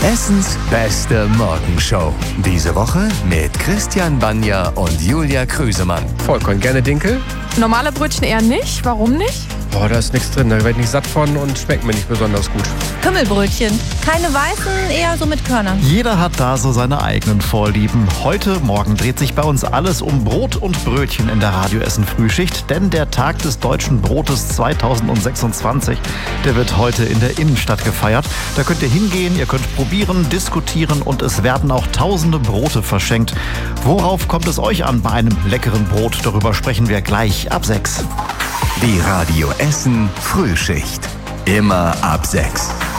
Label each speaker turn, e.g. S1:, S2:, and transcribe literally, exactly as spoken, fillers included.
S1: Hessens beste Morgenshow. Diese Woche mit Christian Banja und Julia Krüsemann.
S2: Vollkorn gerne Dinkel.
S3: Normale Brötchen eher nicht. Warum nicht?
S2: Boah, da ist nichts drin. Da werde ich nicht satt von und schmeckt mir nicht besonders gut.
S4: Kümmelbrötchen. Keine weißen, eher so mit Körnern.
S5: Jeder hat da so seine eigenen Vorlieben. Heute Morgen dreht sich bei uns alles um Brot und Brötchen in der Radio Essen Frühschicht. Denn der Tag des deutschen Brotes zweitausendsechsundzwanzig, der wird heute in der Innenstadt gefeiert. Da könnt ihr hingehen, ihr könnt probieren, diskutieren und es werden auch tausende Brote verschenkt. Worauf kommt es euch an bei einem leckeren Brot? Darüber sprechen wir gleich ab sechs.
S1: Die Radio Essen Frühschicht. Immer ab sechs.